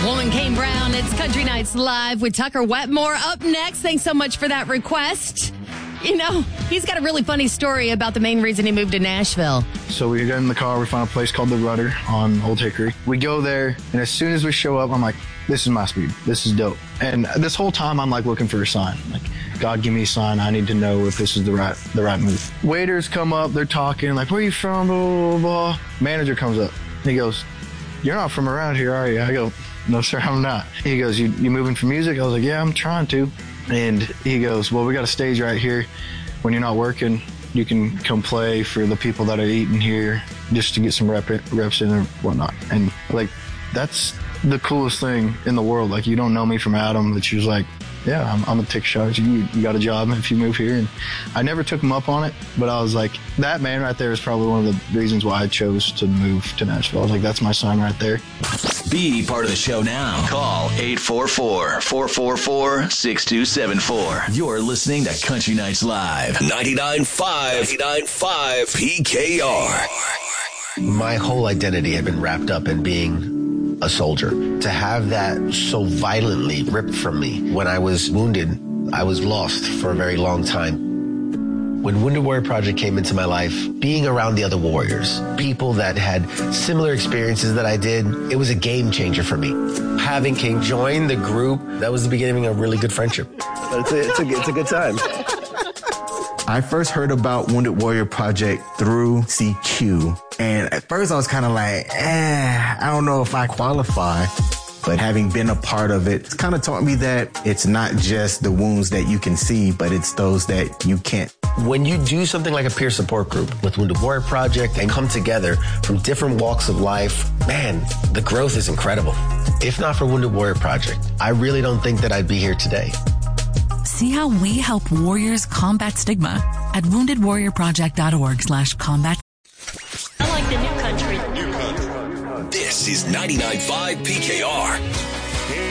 Woman Kane Brown. It's Country Nights Live with Tucker Wetmore. Up next, thanks so much for that request. You know, he's got a really funny story about the main reason he moved to Nashville. So we get in the car, we find a place called The Rudder on Old Hickory. We go there, and as soon as we show up, I'm like, this is my speed. This is dope. And this whole time, I'm like looking for a sign. Like, God, give me a sign. I need to know if this is the right move. Waiters come up, they're talking, like, where are you from, blah, blah, blah. Manager comes up. He goes, you're not from around here, are you? I go, no, sir, I'm not. He goes, you moving for music? I was like, yeah, I'm trying to. And he goes, well, we got a stage right here. When you're not working, you can come play for the people that are eating here just to get some reps in and whatnot. And, like, that's the coolest thing in the world. Like, you don't know me from Adam, but she was like, yeah, I'm going to take a shot at you. You got a job if you move here. And I never took him up on it, but I was like, that man right there is probably one of the reasons why I chose to move to Nashville. I was like, that's my sign right there. Be part of the show now. Call 844-444-6274. You're listening to Country Nights Live. 99.5 PKR. My whole identity had been wrapped up in being a soldier. To have that so violently ripped from me when I was wounded, I was lost for a very long time. When Wounded Warrior Project came into my life, being around the other warriors, people that had similar experiences that I did, it was a game changer for me. Having King join the group, that was the beginning of a really good friendship. It's a good time. I first heard about Wounded Warrior Project through CQ. And at first I was kind of like, I don't know if I qualify. But having been a part of it, it's kind of taught me that it's not just the wounds that you can see, but it's those that you can't. When you do something like a peer support group with Wounded Warrior Project and come together from different walks of life, man, the growth is incredible. If not for Wounded Warrior Project, I really don't think that I'd be here today. See how we help warriors combat stigma at woundedwarriorproject.org/combat. I like the new country. This is 99.5 PKR.